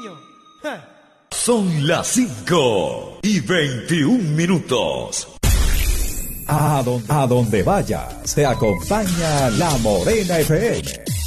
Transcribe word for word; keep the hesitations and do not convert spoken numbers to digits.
niño. Ja. Son las cinco y veintiún minutos. A donde, a donde vaya, se acompaña La Morena F M.